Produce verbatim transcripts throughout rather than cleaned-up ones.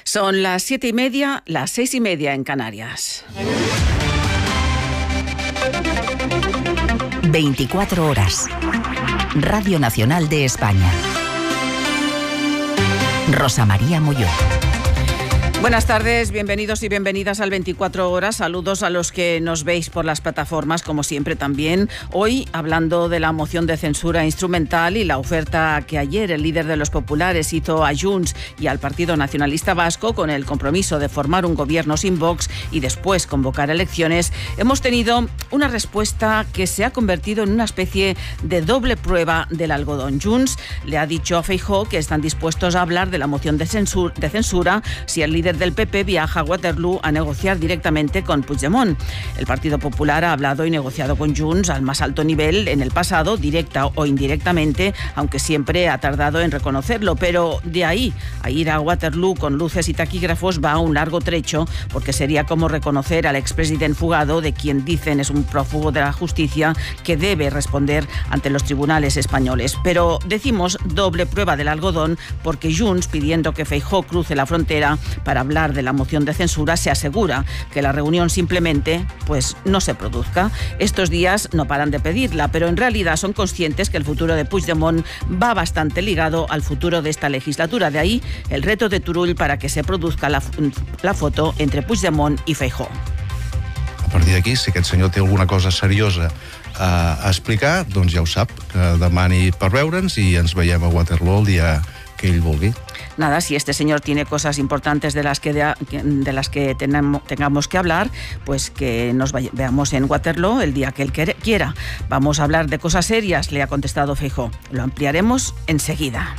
Son las siete y media, las seis y media en Canarias. veinticuatro horas. Radio Nacional de España. Rosa María Molló. Buenas tardes, bienvenidos y bienvenidas al veinticuatro horas. Saludos a los que nos veis por las plataformas, como siempre también. Hoy hablando de la moción de censura instrumental y la oferta que ayer el líder de los populares hizo a Junts y al Partido Nacionalista Vasco con el compromiso de formar un gobierno sin Vox y después convocar elecciones, hemos tenido una respuesta que se ha convertido en una especie de doble prueba del algodón. Junts le ha dicho a Feijóo que están dispuestos a hablar de la moción de censura, de censura si el líder del P P viaja a Waterloo a negociar directamente con Puigdemont. El Partido Popular ha hablado y negociado con Junts al más alto nivel en el pasado, directa o indirectamente, aunque siempre ha tardado en reconocerlo, pero de ahí a ir a Waterloo con luces y taquígrafos va un largo trecho, porque sería como reconocer al expresidente fugado, de quien dicen es un prófugo de la justicia que debe responder ante los tribunales españoles. Pero decimos doble prueba del algodón porque Junts, pidiendo que Feijóo cruce la frontera para hablar de la moción de censura, se asegura que la reunión simplemente pues no se produzca. Estos días no paran de pedirla, pero en realidad son conscientes que el futuro de Puigdemont va bastante ligado al futuro de esta legislatura. De ahí el reto de Turull para que se produzca la, la foto entre Puigdemont i Feijóo. A partir d'aquí, si aquest senyor té alguna cosa seriosa a, a explicar, doncs ja ho sap, que demani per veure'ns i ens veiem a Waterloo el dia que ell vulgui. Nada, si este señor tiene cosas importantes de las que, de, de las que tenemos, tengamos que hablar, pues que nos vaya, veamos en Waterloo el día que él quiera. Vamos a hablar de cosas serias, le ha contestado Feijóo. Lo ampliaremos enseguida.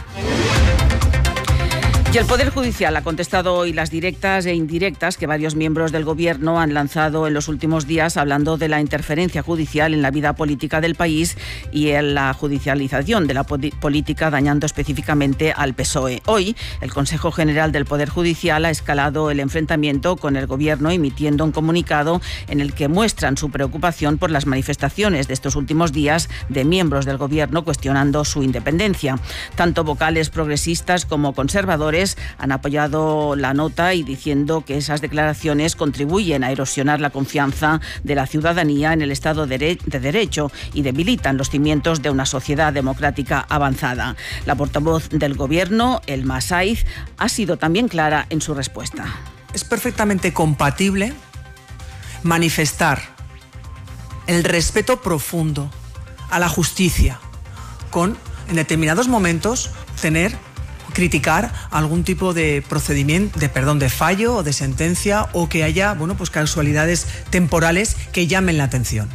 Y el Poder Judicial ha contestado hoy las directas e indirectas que varios miembros del Gobierno han lanzado en los últimos días, hablando de la interferencia judicial en la vida política del país y en la judicialización de la política, dañando específicamente al P S O E. Hoy, el Consejo General del Poder Judicial ha escalado el enfrentamiento con el Gobierno, emitiendo un comunicado en el que muestran su preocupación por las manifestaciones de estos últimos días de miembros del Gobierno cuestionando su independencia. Tanto vocales progresistas como conservadores han apoyado la nota y diciendo que esas declaraciones contribuyen a erosionar la confianza de la ciudadanía en el Estado de Derecho y debilitan los cimientos de una sociedad democrática avanzada. La portavoz del Gobierno, Elma Saiz, ha sido también clara en su respuesta. Es perfectamente compatible manifestar el respeto profundo a la justicia con, en determinados momentos, tener criticar algún tipo de procedimiento, de perdón, de fallo o de sentencia, o que haya, bueno, pues casualidades temporales que llamen la atención.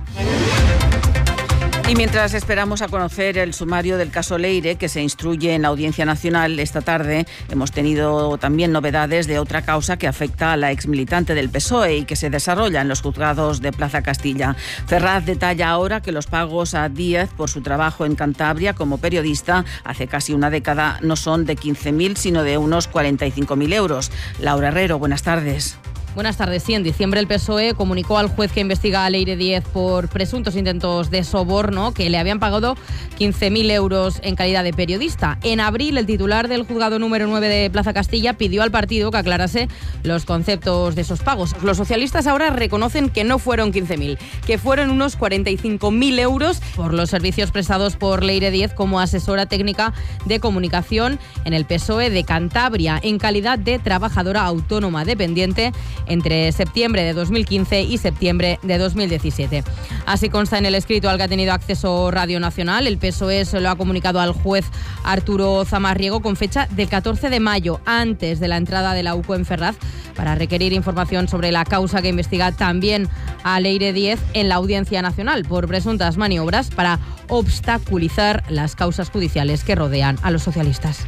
Y mientras esperamos a conocer el sumario del caso Leire, que se instruye en la Audiencia Nacional esta tarde, hemos tenido también novedades de otra causa que afecta a la exmilitante del P S O E y que se desarrolla en los juzgados de Plaza Castilla. Ferraz detalla ahora que los pagos a Díez por su trabajo en Cantabria como periodista hace casi una década no son de quince mil, sino de unos cuarenta y cinco mil euros. Laura Herrero, buenas tardes. Buenas tardes. Sí, en diciembre el P S O E comunicó al juez que investiga a Leire Díez por presuntos intentos de soborno que le habían pagado quince mil euros en calidad de periodista. En abril, el titular del juzgado número nueve de Plaza Castilla pidió al partido que aclarase los conceptos de esos pagos. Los socialistas ahora reconocen que no fueron quince mil, que fueron unos cuarenta y cinco mil euros por los servicios prestados por Leire Díez como asesora técnica de comunicación en el P S O E de Cantabria, en calidad de trabajadora autónoma dependiente entre septiembre de dos mil quince y septiembre de dos mil diecisiete. Así consta en el escrito al que ha tenido acceso Radio Nacional. El P S O E se lo ha comunicado al juez Arturo Zamarriego con fecha del catorce de mayo, antes de la entrada de la U C O en Ferraz, para requerir información sobre la causa que investiga también a Leire Díez en la Audiencia Nacional por presuntas maniobras para obstaculizar las causas judiciales que rodean a los socialistas.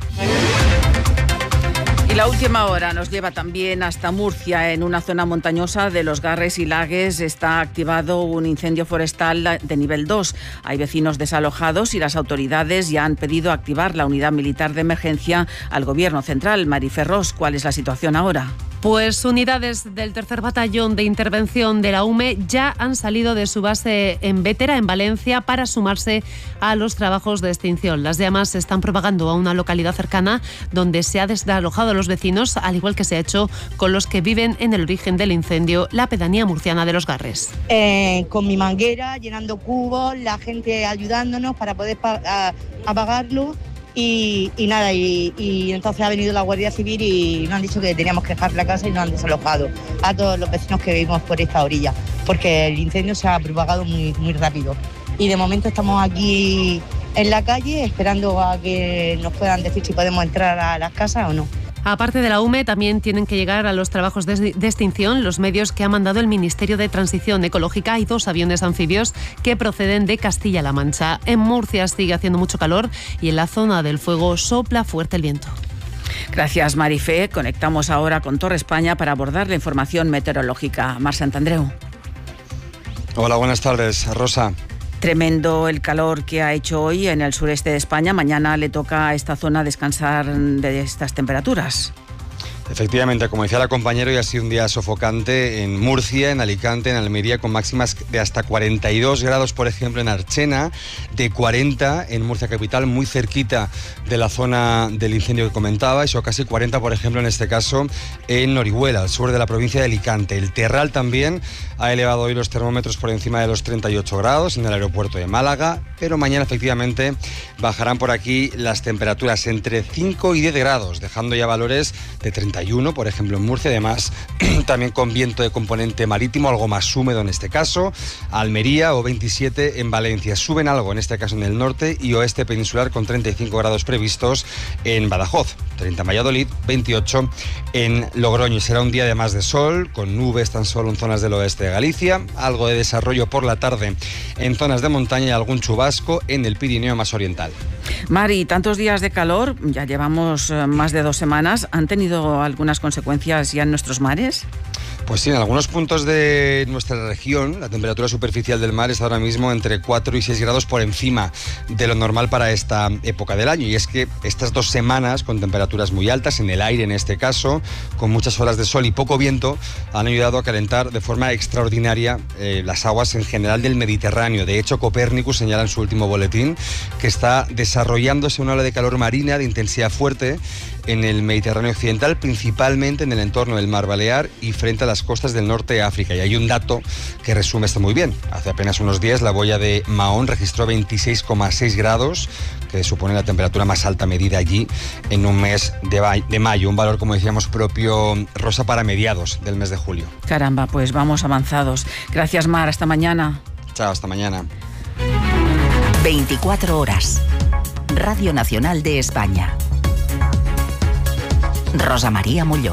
Y la última hora nos lleva también hasta Murcia. En una zona montañosa de los Garres y Lagues está activado un incendio forestal de nivel dos. Hay vecinos desalojados y las autoridades ya han pedido activar la unidad militar de emergencia al Gobierno central. Mari Ferrós, ¿cuál es la situación ahora? Pues unidades del tercer Batallón de Intervención de la U M E ya han salido de su base en Bétera, en Valencia, para sumarse a los trabajos de extinción. Las llamas se están propagando a una localidad cercana donde se ha desalojado a los vecinos, al igual que se ha hecho con los que viven en el origen del incendio, la pedanía murciana de Los Garres. Eh, con mi manguera, llenando cubos, la gente ayudándonos para poder pa- a, apagarlo. Y, y nada, y, y entonces ha venido la Guardia Civil y nos han dicho que teníamos que dejar la casa y nos han desalojado a todos los vecinos que vivimos por esta orilla, porque el incendio se ha propagado muy, muy rápido. Y de momento estamos aquí en la calle esperando a que nos puedan decir si podemos entrar a las casas o no. Aparte de la U M E, también tienen que llegar a los trabajos de, de extinción los medios que ha mandado el Ministerio de Transición Ecológica y dos aviones anfibios que proceden de Castilla-La Mancha. En Murcia sigue haciendo mucho calor y en la zona del fuego sopla fuerte el viento. Gracias, Marifé. Conectamos ahora con Torre España para abordar la información meteorológica. Mar Santandreu. Hola, buenas tardes, Rosa. Tremendo el calor que ha hecho hoy en el sureste de España. Mañana le toca a esta zona descansar de estas temperaturas. Efectivamente, como decía la compañera, hoy ha sido un día sofocante en Murcia, en Alicante, en Almería, con máximas de hasta cuarenta y dos grados, por ejemplo, en Archena, de cuarenta en Murcia capital, muy cerquita de la zona del incendio que comentaba, y casi cuarenta, por ejemplo, en este caso, en Orihuela, al sur de la provincia de Alicante. El Terral también ha elevado hoy los termómetros por encima de los treinta y ocho grados en el aeropuerto de Málaga, pero mañana efectivamente bajarán por aquí las temperaturas entre cinco y diez grados, dejando ya valores de treinta y uno, por ejemplo, en Murcia, además también con viento de componente marítimo, algo más húmedo en este caso, Almería o veintisiete en Valencia. Suben algo en este caso en el norte y oeste peninsular con treinta y cinco grados previstos en Badajoz, treinta en Valladolid, veintiocho en Logroño. Y será un día de más de sol, con nubes tan solo en zonas del oeste de Galicia, algo de desarrollo por la tarde en zonas de montaña y algún chubasco en el Pirineo más oriental. Mari, tantos días de calor, ya llevamos más de dos semanas, ¿han tenido algunas consecuencias ya en nuestros mares? Pues sí, en algunos puntos de nuestra región la temperatura superficial del mar está ahora mismo entre cuatro y seis grados por encima de lo normal para esta época del año. Y es que estas dos semanas con temperaturas muy altas, en el aire en este caso, con muchas horas de sol y poco viento, han ayudado a calentar de forma extraordinaria eh, las aguas en general del Mediterráneo. De hecho, Copernicus señala en su último boletín que está desarrollándose una ola de calor marina de intensidad fuerte en el Mediterráneo occidental, principalmente en el entorno del Mar Balear y frente a las costas del norte de África. Y hay un dato que resume esto muy bien. Hace apenas unos días la boya de Mahón registró veintiséis coma seis grados, que supone la temperatura más alta medida allí en un mes de, ba- de mayo. Un valor, como decíamos, propio, Rosa, para mediados del mes de julio. Caramba, pues vamos avanzados. Gracias, Mar. Hasta mañana. Chao, hasta mañana. veinticuatro horas. Radio Nacional de España. Rosa María Molló.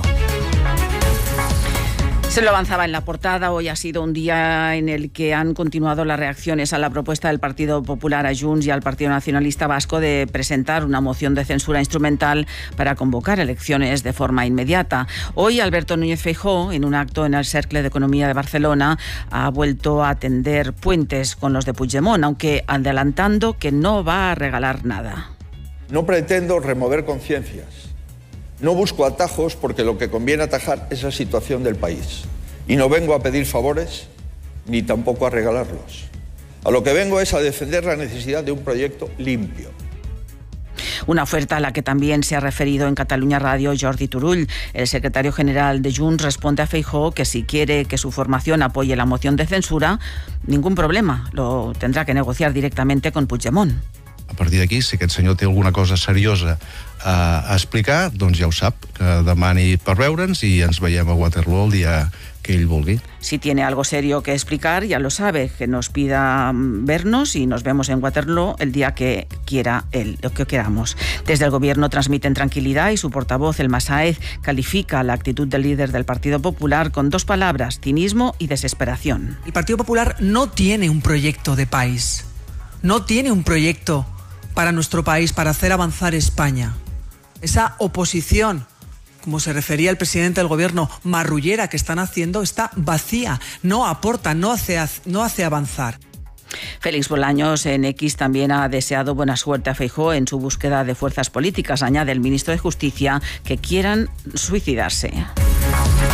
Se lo avanzaba en la portada. Hoy ha sido un día en el que han continuado las reacciones a la propuesta del Partido Popular, a Junts y al Partido Nacionalista Vasco de presentar una moción de censura instrumental para convocar elecciones de forma inmediata. Hoy Alberto Núñez Feijóo, en un acto en el Cercle de Economía de Barcelona, ha vuelto a tender puentes con los de Puigdemont, aunque adelantando que no va a regalar nada. No pretendo remover conciencias. No busco atajos porque lo que conviene atajar es la situación del país. Y no vengo a pedir favores ni tampoco a regalarlos. A lo que vengo es a defender la necesidad de un proyecto limpio. Una oferta a la que también se ha referido en Catalunya Radio Jordi Turull. El secretario general de Junts responde a Feijóo que si quiere que su formación apoye la moción de censura, ningún problema, lo tendrá que negociar directamente con Puigdemont. A partir d'aquí, si aquest senyor té alguna cosa seriosa a, a explicar, doncs ja ho sap, que demani per veure'ns i ens veiem a Waterloo el dia que ell vulgui. Si tiene algo serio que explicar, ya lo sabe, que nos pida vernos y nos vemos en Waterloo el día que quiera él, lo que queramos. Desde el gobierno transmiten tranquilidad y su portavoz, el Masáez, califica la actitud del líder del Partido Popular con dos palabras: cinismo y desesperación. El Partido Popular no tiene un proyecto de país, no tiene un proyecto para nuestro país, para hacer avanzar España. Esa oposición, como se refería el presidente del gobierno, marrullera que están haciendo, está vacía, no aporta, no hace, no hace avanzar. Félix Bolaños en X también ha deseado buena suerte a Feijóo en su búsqueda de fuerzas políticas. Añade el ministro de Justicia que quieran suicidarse.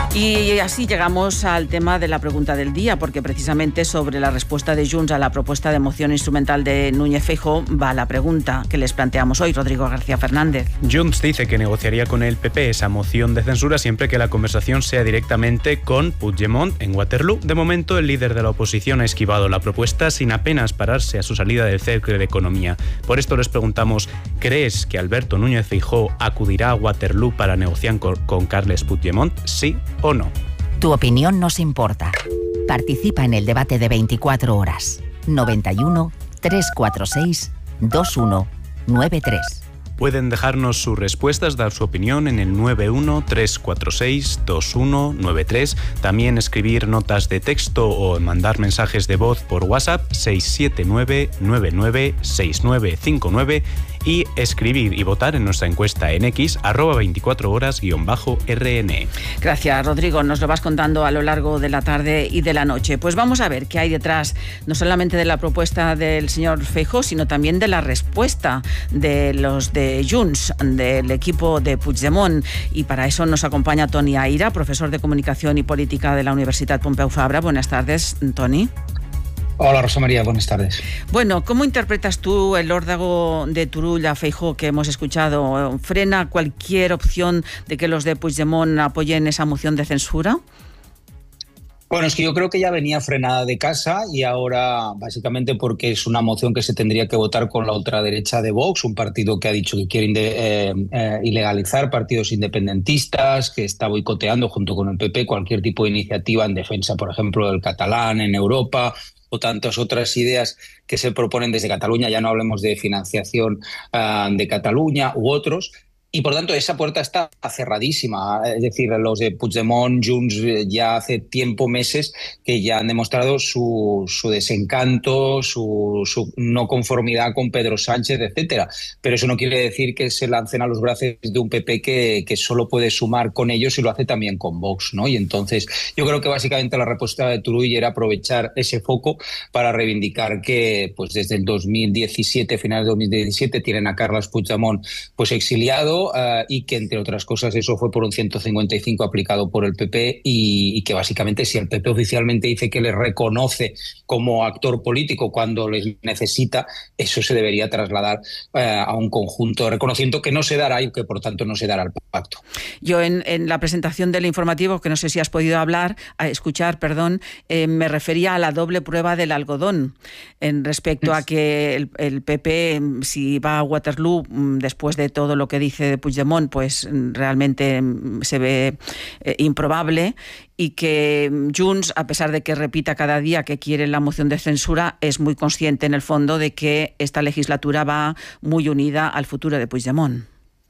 Y así llegamos al tema de la pregunta del día, porque precisamente sobre la respuesta de Junts a la propuesta de moción instrumental de Núñez Feijóo va la pregunta que les planteamos hoy. Rodrigo García Fernández. Junts dice que negociaría con el P P esa moción de censura siempre que la conversación sea directamente con Puigdemont en Waterloo. De momento, el líder de la oposición ha esquivado la propuesta sin apenas pararse a su salida del Cercle de Economía. Por esto les preguntamos, ¿crees que Alberto Núñez Feijóo acudirá a Waterloo para negociar con, con Carles Puigdemont? ¿Sí o no? Tu opinión nos importa. Participa en el debate de veinticuatro horas. noventa y uno, trescientos cuarenta y seis, veintiuno noventa y tres. Pueden dejarnos sus respuestas, dar su opinión en el nueve uno, tres cuatro seis, veintiuno noventa y tres. También escribir notas de texto o mandar mensajes de voz por WhatsApp seis siete nueve, nueve nueve seis nueve cinco nueve y escribir y votar en nuestra encuesta en X, arroba veinticuatro horas guión bajo R N. Gracias, Rodrigo. Nos lo vas contando a lo largo de la tarde y de la noche. Pues vamos a ver qué hay detrás, no solamente de la propuesta del señor Feijóo, sino también de la respuesta de los de Junts, del equipo de Puigdemont. Y para eso nos acompaña Toni Aira, profesor de Comunicación y Política de la Universidad Pompeu Fabra. Buenas tardes, Toni. Hola, Rosa María, buenas tardes. Bueno, ¿cómo interpretas tú el órdago de Turull a Feijóo que hemos escuchado? ¿Frena cualquier opción de que los de Puigdemont apoyen esa moción de censura? Bueno, es que yo creo que ya venía frenada de casa y ahora básicamente porque es una moción que se tendría que votar con la ultraderecha de Vox, un partido que ha dicho que quiere eh, eh, ilegalizar partidos independentistas, que está boicoteando junto con el P P cualquier tipo de iniciativa en defensa, por ejemplo, del catalán en Europa, o tantas otras ideas que se proponen desde Cataluña, ya no hablemos de financiación uh, de Cataluña u otros. Y por tanto esa puerta está cerradísima, es decir, los de Puigdemont, Junts ya hace tiempo, meses, que ya han demostrado su, su desencanto, su, su no conformidad con Pedro Sánchez, etcétera. Pero eso no quiere decir que se lancen a los brazos de un P P que, que solo puede sumar con ellos y lo hace también con Vox, ¿no? Y entonces yo creo que básicamente la respuesta de Turull era aprovechar ese foco para reivindicar que pues desde el dos mil diecisiete, finales de dos mil diecisiete, tienen a Carles Puigdemont pues exiliado. Uh, y que, entre otras cosas, eso fue por un ciento cincuenta y cinco aplicado por el P P y, y que básicamente si el P P oficialmente dice que les reconoce como actor político cuando les necesita, eso se debería trasladar uh, a un conjunto de reconocimiento que no se dará y que por tanto no se dará al pacto. Yo en, en la presentación del informativo, que no sé si has podido hablar, a escuchar, perdón, eh, me refería a la doble prueba del algodón en respecto a que el, el P P, si va a Waterloo después de todo lo que dice de Puigdemont, pues realmente se ve eh, improbable, y que Junts, a pesar de que repita cada día que quiere la moción de censura, es muy consciente en el fondo de que esta legislatura va muy unida al futuro de Puigdemont.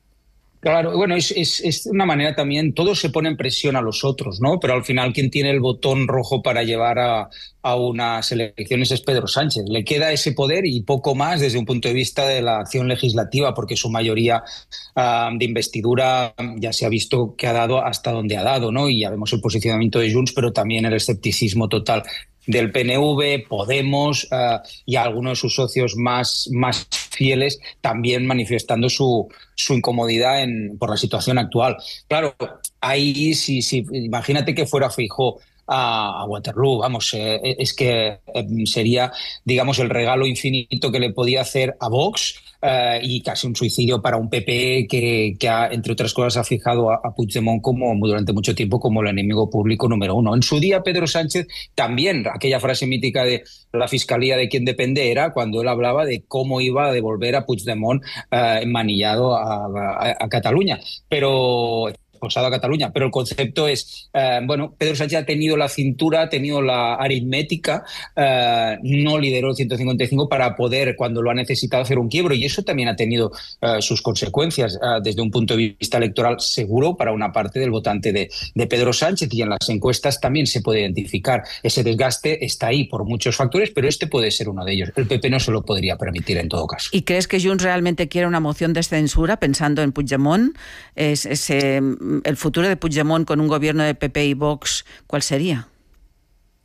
Claro, bueno, es, es, es una manera también, todos se ponen presión a los otros, ¿no? Pero al final quien tiene el botón rojo para llevar a, a unas elecciones es Pedro Sánchez. Le queda ese poder y poco más desde un punto de vista de la acción legislativa, porque su mayoría uh, de investidura ya se ha visto que ha dado hasta donde ha dado, ¿no? Y ya vemos el posicionamiento de Junts, pero también el escepticismo total del P N V, Podemos uh, y algunos de sus socios más, más fieles también manifestando su, su incomodidad en, por la situación actual. Claro, ahí sí, sí, imagínate que fuera Feijóo a, a Waterloo, vamos, eh, es que eh, sería, digamos, el regalo infinito que le podía hacer a Vox. Uh, y casi un suicidio para un P P que, que ha, entre otras cosas, ha fijado a, a Puigdemont como, durante mucho tiempo como el enemigo público número uno. En su día, Pedro Sánchez también, aquella frase mítica de la fiscalía de quien depende era cuando él hablaba de cómo iba a devolver a Puigdemont uh, enmanillado a, a, a Cataluña. Pero... expulsado a Cataluña, pero el concepto es, eh, bueno, Pedro Sánchez ha tenido la cintura, ha tenido la aritmética, eh, no lideró el ciento cincuenta y cinco para poder, cuando lo ha necesitado, hacer un quiebro, y eso también ha tenido eh, sus consecuencias eh, desde un punto de vista electoral seguro para una parte del votante de, de Pedro Sánchez, y en las encuestas también se puede identificar ese desgaste, está ahí por muchos factores, pero este puede ser uno de ellos. El P P no se lo podría permitir en todo caso. ¿Y crees que Junts realmente quiere una moción de censura pensando en Puigdemont? ¿Es ese el futuro de Puigdemont con un gobierno de P P y Vox, cuál sería?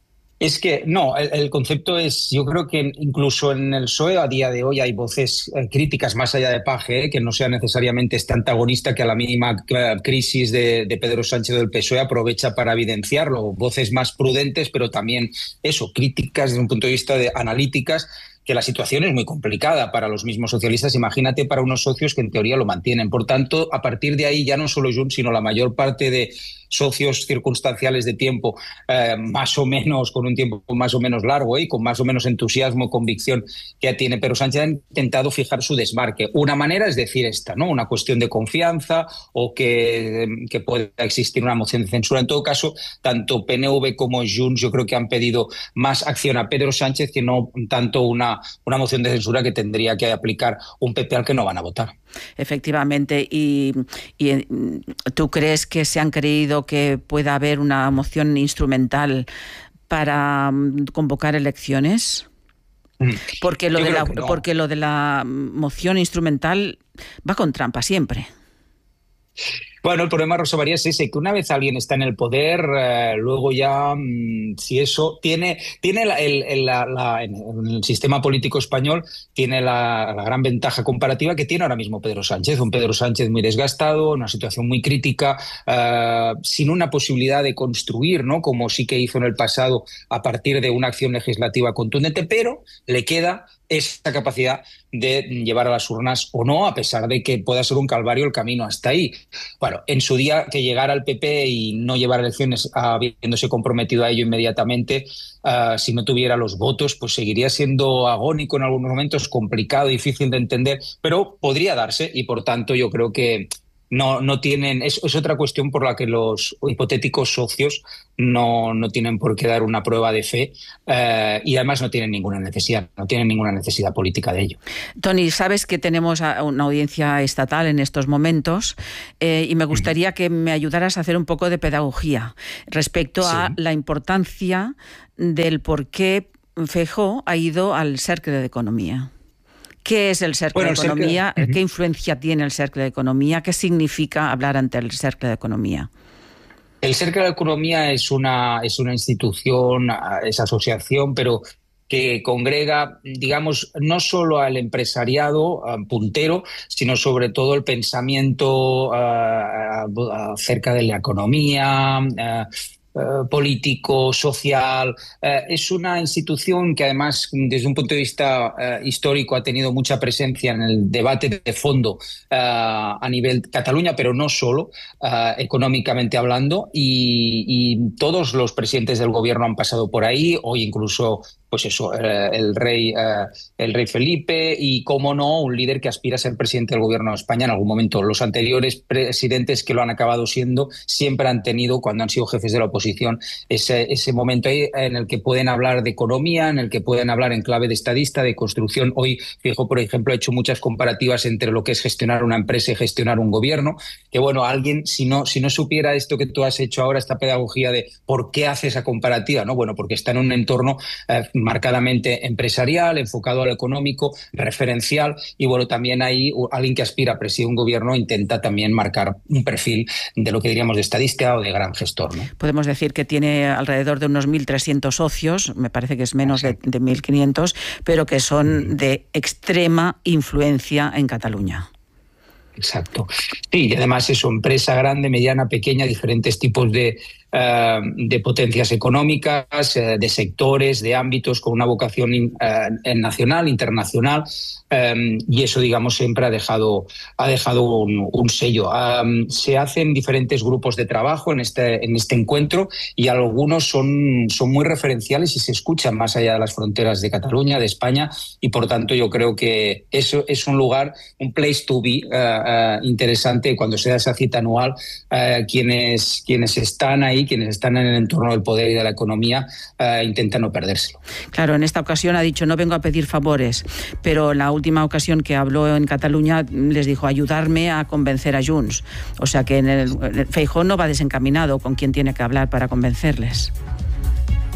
Es que no, el, el concepto es, yo creo que incluso en el P S O E a día de hoy hay voces eh, críticas más allá de Paje, eh, que no sea necesariamente este antagonista que a la mínima eh, crisis de, de Pedro Sánchez del P S O E aprovecha para evidenciarlo. Voces más prudentes, pero también eso, críticas desde un punto de vista de analíticas, que la situación es muy complicada para los mismos socialistas, imagínate para unos socios que en teoría lo mantienen. Por tanto, a partir de ahí ya no solo Junts, sino la mayor parte de socios circunstanciales de tiempo, eh, más o menos, con un tiempo más o menos largo y eh, con más o menos entusiasmo, convicción que ya tiene Pedro Sánchez, han intentado fijar su desmarque. Una manera es decir esta, ¿no? Una cuestión de confianza o que, que pueda existir una moción de censura. En todo caso, tanto P N V como Junts yo creo que han pedido más acción a Pedro Sánchez que no tanto una, una moción de censura que tendría que aplicar un P P al que no van a votar. Efectivamente. ¿Y, y tú crees que se han creído que pueda haber una moción instrumental para convocar elecciones? Porque lo, de la, no. porque lo de la moción instrumental va con trampa siempre. Bueno, el problema, Rosa María, es ese, que una vez alguien está en el poder, eh, luego ya, mmm, si eso tiene, tiene la, el, el, la, la, en el sistema político español, tiene la, la gran ventaja comparativa que tiene ahora mismo Pedro Sánchez, un Pedro Sánchez muy desgastado, una situación muy crítica, eh, sin una posibilidad de construir, ¿no? Como sí que hizo en el pasado a partir de una acción legislativa contundente, pero le queda esa capacidad de llevar a las urnas o no, a pesar de que pueda ser un calvario el camino hasta ahí. Bueno, en su día que llegara al P P y no llevar elecciones habiéndose comprometido a ello inmediatamente, uh, si no tuviera los votos, pues seguiría siendo agónico en algunos momentos, complicado, difícil de entender, pero podría darse y por tanto yo creo que no, no tienen, es, es otra cuestión por la que los hipotéticos socios no, no tienen por qué dar una prueba de fe eh, y además no tienen ninguna necesidad, no tienen ninguna necesidad política de ello. Tony, sabes que tenemos una audiencia estatal en estos momentos eh, y me gustaría que me ayudaras a hacer un poco de pedagogía respecto sí. a la importancia del por qué Feijóo ha ido al Cercle de Economía. ¿Qué es el Cercle bueno, de Economía? Cercle... ¿Qué influencia tiene el Cercle de Economía? ¿Qué significa hablar ante el Cercle de Economía? El Cercle de Economía es una, es una institución, es asociación, pero que congrega, digamos, no solo al empresariado uh, puntero, sino sobre todo el pensamiento uh, acerca de la economía, uh, Uh, político, social. Uh, es una institución que además, desde un punto de vista uh, histórico, ha tenido mucha presencia en el debate de fondo uh, a nivel Cataluña, pero no solo, uh, económicamente hablando, y, y todos los presidentes del gobierno han pasado por ahí, hoy incluso pues eso, eh, el rey eh, el rey Felipe y, cómo no, un líder que aspira a ser presidente del gobierno de España en algún momento. Los anteriores presidentes que lo han acabado siendo siempre han tenido, cuando han sido jefes de la oposición, ese, ese momento ahí en el que pueden hablar de economía, en el que pueden hablar en clave de estadista, de construcción. Hoy, Feijóo, por ejemplo, ha hecho muchas comparativas entre lo que es gestionar una empresa y gestionar un gobierno, que bueno, alguien, si no, si no supiera esto que tú has hecho ahora, esta pedagogía de por qué hace esa comparativa, ¿no? Bueno, porque está en un entorno eh, marcadamente empresarial, enfocado a lo económico, referencial, y bueno, también hay alguien que aspira a presidir un gobierno intenta también marcar un perfil de lo que diríamos de estadista o de gran gestor, ¿no? Podemos decir que tiene alrededor de unos mil trescientos socios, me parece que es menos de, de mil quinientos, pero que son de extrema influencia en Cataluña. Exacto. Sí, y además es una empresa grande, mediana, pequeña, diferentes tipos de, uh, de potencias económicas, uh, de sectores, de ámbitos, con una vocación uh, nacional, internacional, um, y eso, digamos, siempre ha dejado, ha dejado un, un sello. Um, se hacen diferentes grupos de trabajo en este, en este encuentro y algunos son, son muy referenciales y se escuchan más allá de las fronteras de Cataluña, de España, y por tanto yo creo que eso es un lugar, un place to be, uh, Uh, interesante cuando se da esa cita anual. Uh, quienes, quienes están ahí, quienes están en el entorno del poder y de la economía, uh, intentan no perdérselo. Claro, en esta ocasión ha dicho no vengo a pedir favores, pero en la última ocasión que habló en Cataluña les dijo ayudarme a convencer a Junts. O sea que en el, el Feijóo no va desencaminado con quien tiene que hablar para convencerles.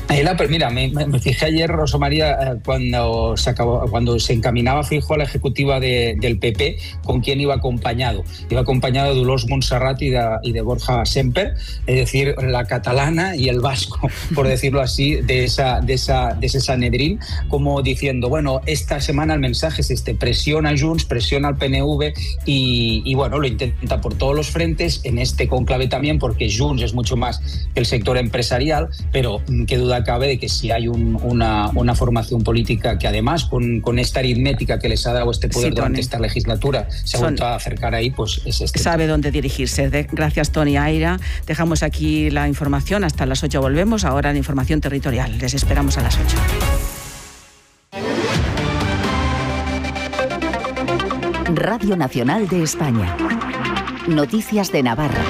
La, mira, me, me fijé ayer, Rosa María, cuando se, acabó, cuando se encaminaba Feijóo a la ejecutiva de, del P P, con quién iba acompañado. Iba acompañado de Dolors Montserrat y de, y de Borja Semper, es decir, la catalana y el vasco, por decirlo así, de, esa, de, esa, de ese Sanedrín, como diciendo, bueno, esta semana el mensaje es este, presiona a Junts, presiona al P N V y, y bueno, lo intenta por todos los frentes, en este conclave también, porque Junts es mucho más que el sector empresarial, pero qué duda cabe de que si hay un, una, una formación política que además con, con esta aritmética que les ha dado este poder sí, durante esta legislatura se ha vuelto a acercar ahí, pues es este. Sabe dónde dirigirse. De, gracias, Tony Aira. Dejamos aquí la información. Hasta las ocho volvemos. Ahora la información territorial. Les esperamos a las ocho. Radio Nacional de España. Noticias de Navarra.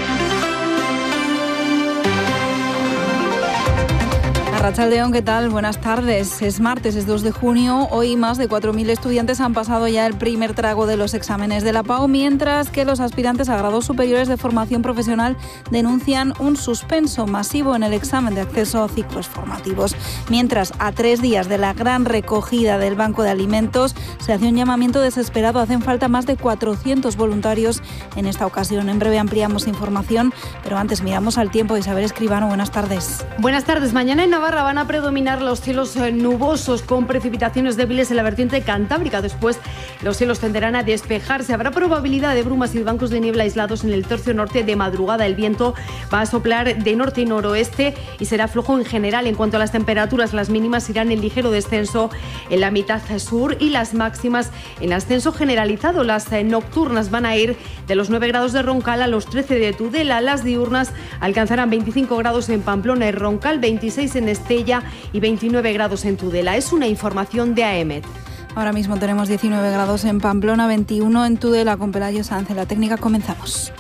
Arratsaldeon, ¿qué tal? Buenas tardes. Es martes, es dos de junio. Hoy más de cuatro mil estudiantes han pasado ya el primer trago de los exámenes de la PAU, mientras que los aspirantes a grados superiores de formación profesional denuncian un suspenso masivo en el examen de acceso a ciclos formativos. Mientras, a tres días de la gran recogida del Banco de Alimentos, se hace un llamamiento desesperado. Hacen falta más de cuatrocientos voluntarios en esta ocasión. En breve ampliamos información, pero antes miramos al tiempo. Isabel Escribano, buenas tardes. Buenas tardes. Mañana en Navarra van a predominar los cielos nubosos con precipitaciones débiles en la vertiente cantábrica. Después los cielos tenderán a despejarse. Habrá probabilidad de brumas y bancos de niebla aislados en el tercio norte de madrugada. El viento va a soplar de norte y noroeste y será flojo en general. En cuanto a las temperaturas, las mínimas irán en ligero descenso en la mitad sur y las máximas en ascenso generalizado. Las nocturnas van a ir de los nueve grados de Roncal a los trece de Tudela. Las diurnas alcanzarán veinticinco grados en Pamplona y Roncal, veintiséis en Estella y veintinueve grados en Tudela. Es una información de A E M E T. Ahora mismo tenemos diecinueve grados en Pamplona, veintiuno en Tudela. Con Pelayo Sanz en la técnica comenzamos.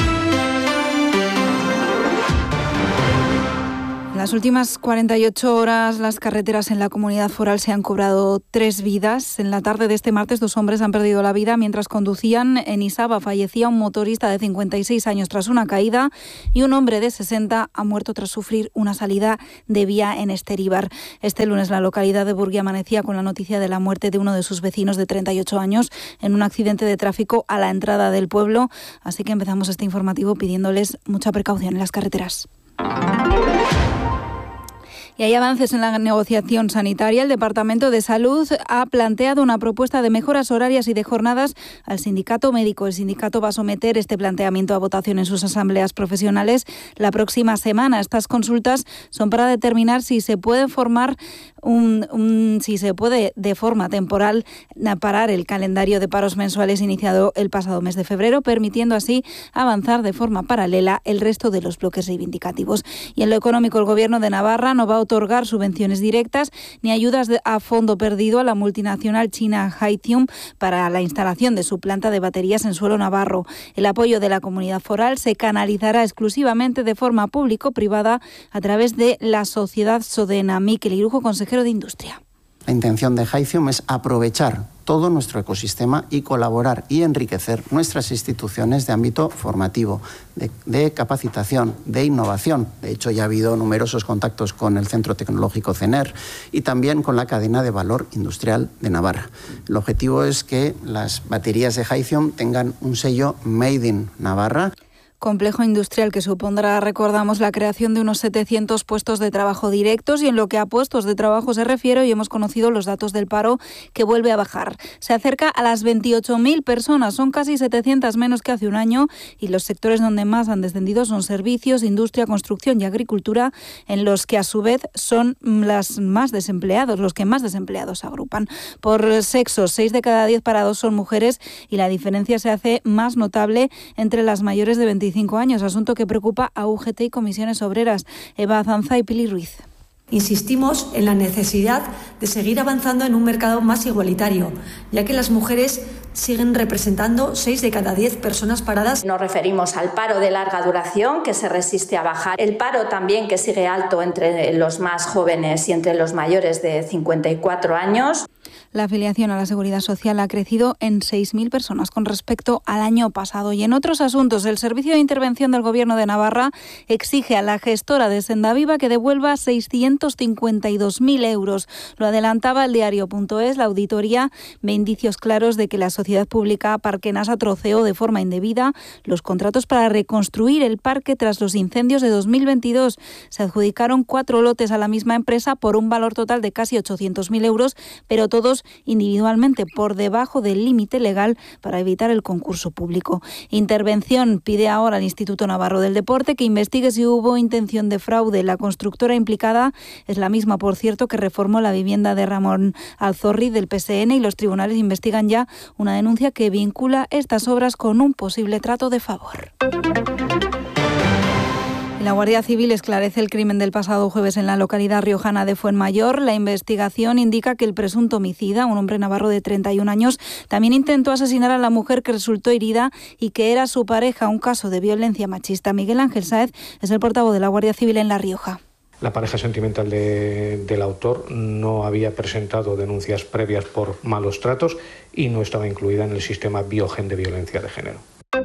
En las últimas cuarenta y ocho horas, las carreteras en la comunidad foral se han cobrado tres vidas. En la tarde de este martes, dos hombres han perdido la vida mientras conducían. En Isaba fallecía un motorista de cincuenta y seis años tras una caída y un hombre de sesenta ha muerto tras sufrir una salida de vía en Esteríbar. Este lunes, la localidad de Burgui amanecía con la noticia de la muerte de uno de sus vecinos de treinta y ocho años en un accidente de tráfico a la entrada del pueblo. Así que empezamos este informativo pidiéndoles mucha precaución en las carreteras. Y hay avances en la negociación sanitaria. El Departamento de Salud ha planteado una propuesta de mejoras horarias y de jornadas al sindicato médico. El sindicato va a someter este planteamiento a votación en sus asambleas profesionales la próxima semana. Estas consultas son para determinar si se puede formar un, un si se puede de forma temporal parar el calendario de paros mensuales iniciado el pasado mes de febrero, permitiendo así avanzar de forma paralela el resto de los bloques reivindicativos. Y en lo económico, el Gobierno de Navarra no va a otorgar subvenciones directas ni ayudas a fondo perdido a la multinacional china Haithium para la instalación de su planta de baterías en suelo navarro. El apoyo de la comunidad foral se canalizará exclusivamente de forma público-privada a través de la sociedad Sodena. Miquel Irujo, consejero de Industria. La intención de Haithium es aprovechar todo nuestro ecosistema y colaborar y enriquecer nuestras instituciones de ámbito formativo, de, de capacitación, de innovación. De hecho, ya ha habido numerosos contactos con el Centro Tecnológico CENER y también con la cadena de valor industrial de Navarra. El objetivo es que las baterías de Haithium tengan un sello Made in Navarra. Complejo industrial que supondrá, recordamos, la creación de unos setecientos puestos de trabajo directos. Y en lo que a puestos de trabajo se refiere, hoy hemos conocido los datos del paro, que vuelve a bajar. Se acerca a las veintiocho mil personas, son casi setecientas menos que hace un año, y los sectores donde más han descendido son servicios, industria, construcción y agricultura, en los que a su vez son las más desempleados, los que más desempleados agrupan. Por sexo, seis de cada diez parados son mujeres, y la diferencia se hace más notable entre las mayores de veinticinco años, asunto que preocupa a U G T y comisiones obreras. Eva Azanza y Pili Ruiz. Insistimos en la necesidad de seguir avanzando en un mercado más igualitario, ya que las mujeres siguen representando seis de cada diez personas paradas. Nos referimos al paro de larga duración, que se resiste a bajar, el paro también que sigue alto entre los más jóvenes y entre los mayores de cincuenta y cuatro años. La afiliación a la Seguridad Social ha crecido en seis mil personas con respecto al año pasado. Y en otros asuntos, el Servicio de Intervención del Gobierno de Navarra exige a la gestora de Sendaviva que devuelva seiscientos cincuenta y dos mil euros. Lo adelantaba el diario.es. La auditoría ve indicios claros de que la sociedad pública Parque Nasa troceó de forma indebida los contratos para reconstruir el parque tras los incendios de dos mil veintidós. Se adjudicaron cuatro lotes a la misma empresa por un valor total de casi ochocientos mil euros, pero todos individualmente por debajo del límite legal para evitar el concurso público. Intervención pide ahora al Instituto Navarro del Deporte que investigue si hubo intención de fraude. La constructora implicada es la misma, por cierto, que reformó la vivienda de Ramón Alzorri del P S N, y los tribunales investigan ya una denuncia que vincula estas obras con un posible trato de favor. La Guardia Civil esclarece el crimen del pasado jueves en la localidad riojana de Fuenmayor. La investigación indica que el presunto homicida, un hombre navarro de treinta y un años, también intentó asesinar a la mujer que resultó herida y que era su pareja, un caso de violencia machista. Miguel Ángel Sáez es el portavoz de la Guardia Civil en La Rioja. La pareja sentimental de, del autor no había presentado denuncias previas por malos tratos y no estaba incluida en el sistema Biogen de violencia de género.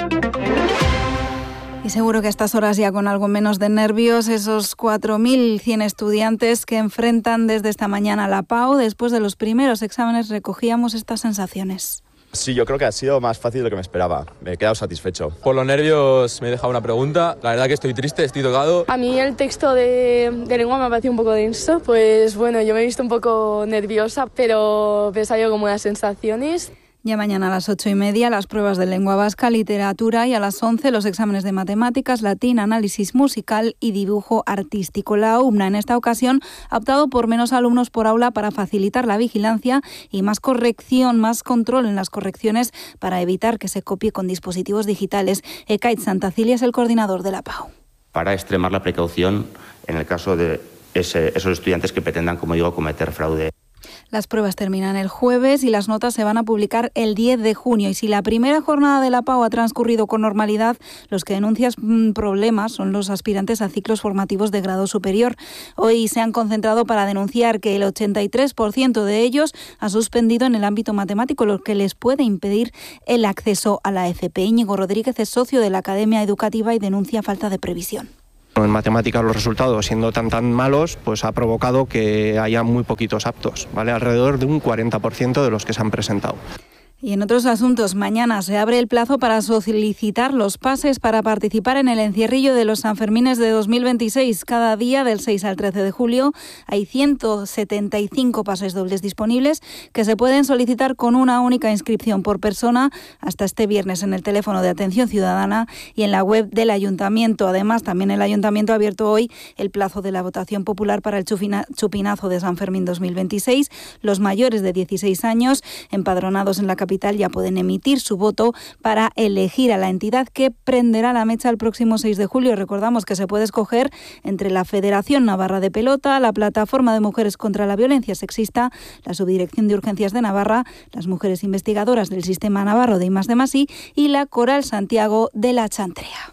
Y seguro que a estas horas ya con algo menos de nervios, esos cuatro mil cien estudiantes que enfrentan desde esta mañana la PAU. Después de los primeros exámenes recogíamos estas sensaciones. Sí, yo creo que ha sido más fácil de lo que me esperaba. Me he quedado satisfecho. Por los nervios me he dejado una pregunta. La verdad que estoy triste, estoy tocado. A mí el texto de, de lengua me ha parecido un poco denso. Pues bueno, yo me he visto un poco nerviosa, pero he salido con buenas sensaciones. Ya mañana a las ocho y media las pruebas de lengua vasca, literatura, y a las once los exámenes de matemáticas, latín, análisis musical y dibujo artístico. La U M N A en esta ocasión ha optado por menos alumnos por aula para facilitar la vigilancia y más corrección, más control en las correcciones para evitar que se copie con dispositivos digitales. Ekaitz Santacilia es el coordinador de la PAU. Para extremar la precaución en el caso de ese, esos estudiantes que pretendan, como digo, cometer fraude. Las pruebas terminan el jueves y las notas se van a publicar el diez de junio. Y si la primera jornada de la PAU ha transcurrido con normalidad, los que denuncian problemas son los aspirantes a ciclos formativos de grado superior. Hoy se han concentrado para denunciar que el ochenta y tres por ciento de ellos ha suspendido en el ámbito matemático, lo que les puede impedir el acceso a la F P. Íñigo Rodríguez es socio de la Academia Educativa y denuncia falta de previsión. En matemáticas los resultados siendo tan tan malos, pues ha provocado que haya muy poquitos aptos, ¿vale? Alrededor de un cuarenta por ciento de los que se han presentado. Y en otros asuntos, mañana se abre el plazo para solicitar los pases para participar en el encierrillo de los Sanfermines de dos mil veintiséis. Cada día, del seis al trece de julio, hay ciento setenta y cinco pases dobles disponibles que se pueden solicitar con una única inscripción por persona hasta este viernes en el teléfono de atención ciudadana y en la web del Ayuntamiento. Además, también el Ayuntamiento ha abierto hoy el plazo de la votación popular para el chupinazo de San Fermín dos mil veintiséis. Los mayores de dieciséis años, empadronados en la capital, ya pueden emitir su voto para elegir a la entidad que prenderá la mecha el próximo seis de julio. Recordamos que se puede escoger entre la Federación Navarra de Pelota, la Plataforma de Mujeres contra la Violencia Sexista, la Subdirección de Urgencias de Navarra, las Mujeres Investigadoras del Sistema Navarro de I más D más I y la Coral Santiago de la Chantrea.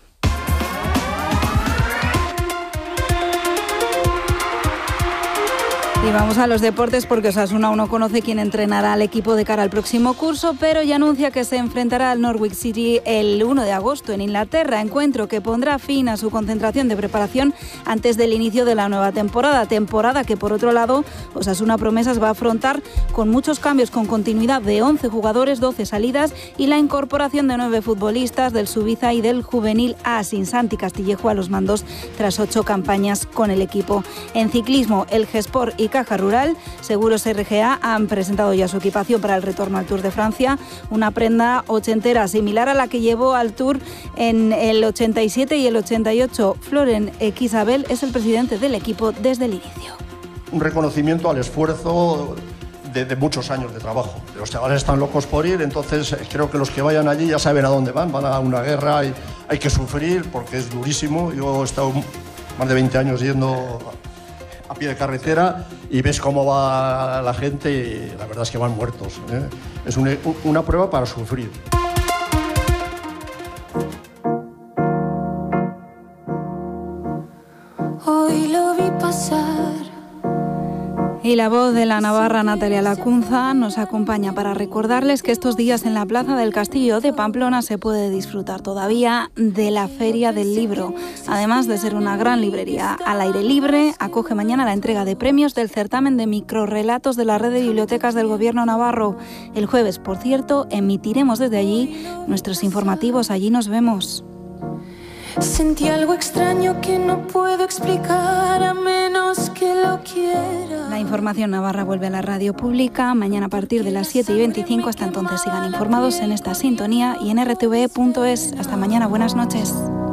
Y vamos a los deportes porque Osasuna aún no conoce quién entrenará al equipo de cara al próximo curso, pero ya anuncia que se enfrentará al Norwich City el uno de agosto en Inglaterra, encuentro que pondrá fin a su concentración de preparación antes del inicio de la nueva temporada, temporada que por otro lado Osasuna Promesas va a afrontar con muchos cambios, con continuidad de once jugadores, doce salidas y la incorporación de nueve futbolistas del Subiza y del Juvenil A, sin Santi Castillejo a los mandos tras ocho campañas con el equipo. En ciclismo, el G-Sport y Caja Rural, Seguros R G A han presentado ya su equipación para el retorno al Tour de Francia, una prenda ochentera similar a la que llevó al Tour en el ochenta y siete y el ochenta y ocho. Floren Xabel es el presidente del equipo desde el inicio. Un reconocimiento al esfuerzo de, de muchos años de trabajo. Los chavales están locos por ir, entonces creo que los que vayan allí ya saben a dónde van, van a una guerra y hay que sufrir porque es durísimo. Yo he estado más de veinte años yendo a pie de carretera y ves cómo va la gente y la verdad es que van muertos, ¿eh? Es una, una prueba para sufrir. Hoy lo vi pasar Y la voz de la navarra Natalia Lacunza nos acompaña para recordarles que estos días en la Plaza del Castillo de Pamplona se puede disfrutar todavía de la Feria del Libro. Además de ser una gran librería al aire libre, acoge mañana la entrega de premios del certamen de microrrelatos de la Red de Bibliotecas del Gobierno navarro. El jueves, por cierto, emitiremos desde allí nuestros informativos. Allí nos vemos. Sentí algo extraño que no puedo explicar a menos que lo quiera. La información navarra vuelve a la radio pública mañana a partir de las siete y veinticinco. Hasta entonces sigan informados en esta sintonía y en r t v e punto es. Hasta mañana, buenas noches.